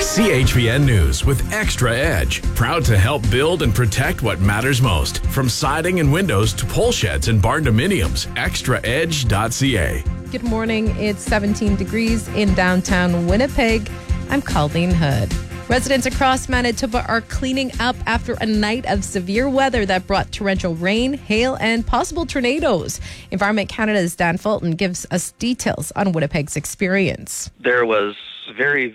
CHVN News with Extra Edge. Proud to help build and protect what matters most. From siding and windows to pole sheds and barn dominiums. ExtraEdge.ca. Good morning. It's 17 degrees in downtown Winnipeg. I'm Colleen Hood. Residents across Manitoba are cleaning up after a night of severe weather that brought torrential rain, hail, and possible tornadoes. Environment Canada's Dan Fulton gives us details on Winnipeg's experience. There was very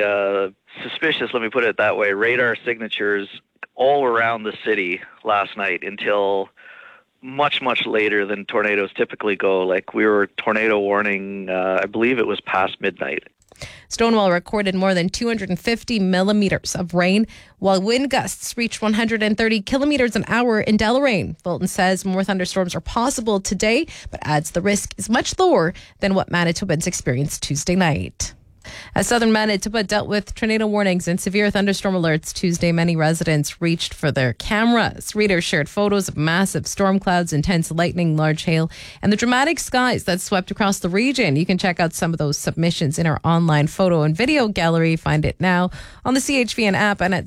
suspicious, let me put it that way, radar signatures all around the city last night until much later than tornadoes typically go. Like, we were tornado warning, I believe it was past midnight. Stonewall recorded more than 250 millimeters of rain, while wind gusts reached 130 kilometers an hour in Deloraine. Fulton says more thunderstorms are possible today, but adds the risk is much lower than what Manitobans experienced Tuesday night. As southern Manitoba dealt with tornado warnings and severe thunderstorm alerts Tuesday, many residents reached for their cameras. Readers shared photos of massive storm clouds, intense lightning, large hail, and the dramatic skies that swept across the region. You can check out some of those submissions in our online photo and video gallery. Find it now on the CHVN app and at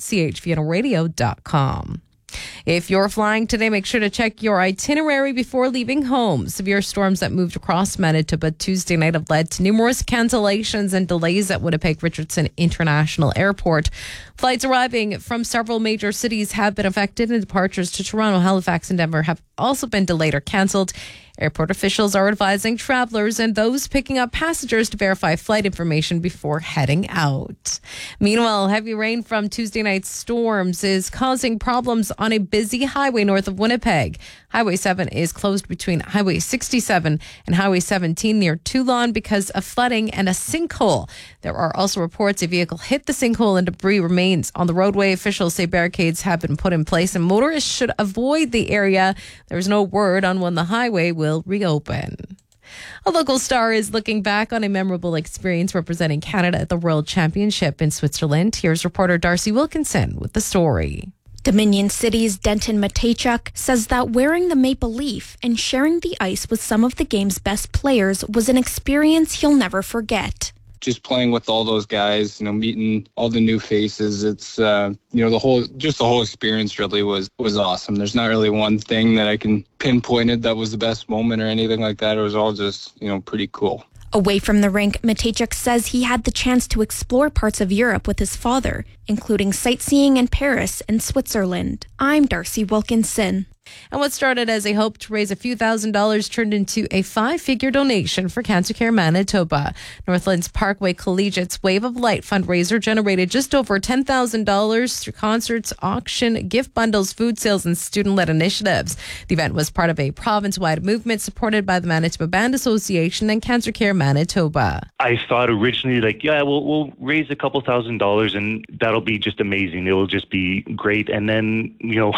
chvnradio.com. If you're flying today, make sure to check your itinerary before leaving home. Severe storms that moved across Manitoba Tuesday night have led to numerous cancellations and delays at Winnipeg Richardson International Airport. Flights arriving from several major cities have been affected, and departures to Toronto, Halifax, and Denver have also been delayed or cancelled. Airport officials are advising travelers and those picking up passengers to verify flight information before heading out. Meanwhile, heavy rain from Tuesday night's storms is causing problems on a busy highway north of Winnipeg. Highway 7 is closed between Highway 67 and Highway 17 near Toulon because of flooding and a sinkhole. There are also reports a vehicle hit the sinkhole and debris remains on the roadway. Officials say barricades have been put in place and motorists should avoid the area. There's no word on when the highway will reopen. A local star is looking back on a memorable experience representing Canada at the World Championship in Switzerland. Here's reporter Darcy Wilkinson with the story. Dominion City's Denton Matejchuk says that wearing the maple leaf and sharing the ice with some of the game's best players was an experience he'll never forget. Just playing with all those guys, meeting all the new faces. It's, the whole experience really was awesome. There's not really one thing that I can pinpoint it that was the best moment or anything like that. It was all just, pretty cool. Away from the rink, Matejchuk says he had the chance to explore parts of Europe with his father, including sightseeing in Paris and Switzerland. I'm Darcy Wilkinson. And what started as a hope to raise a few $1,000s turned into a 5-figure donation for Cancer Care Manitoba. Northland's Parkway Collegiate's Wave of Light fundraiser generated just over $10,000 through concerts, auction, gift bundles, food sales, and student-led initiatives. The event was part of a province-wide movement supported by the Manitoba Band Association and Cancer Care Manitoba. I thought originally, we'll raise a couple $1,000s and that'll be just amazing. It will just be great. And then,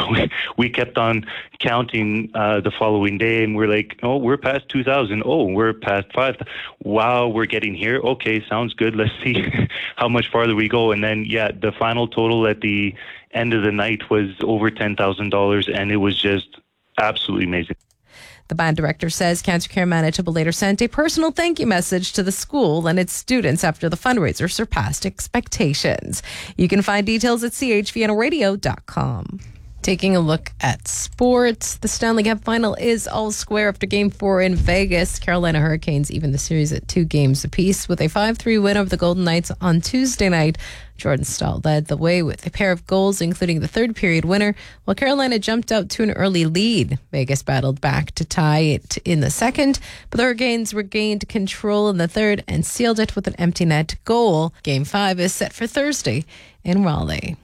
we kept on counting the following day, and we're like, oh, we're past 2,000. Oh, we're past 5,000. Wow, we're getting here. Okay, sounds good. Let's see how much farther we go. And then, the final total at the end of the night was over $10,000, and it was just absolutely amazing. The band director says Cancer Care Manitoba later sent a personal thank you message to the school and its students after the fundraiser surpassed expectations. You can find details at chvnradio.com. Taking a look at sports, the Stanley Cup final is all square after Game 4 in Vegas. Carolina Hurricanes even the series at 2 games apiece with a 5-3 win over the Golden Knights on Tuesday night. Jordan Staal led the way with a pair of goals, including the third period winner, while Carolina jumped out to an early lead. Vegas battled back to tie it in the second, but the Hurricanes regained control in the third and sealed it with an empty net goal. Game 5 is set for Thursday in Raleigh.